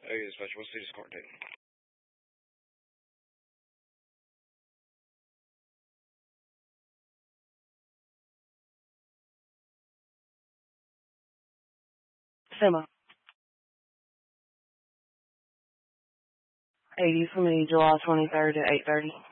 Hey, dispatch, what's the current date? Sema. 80 for me, July 23rd at 8:30.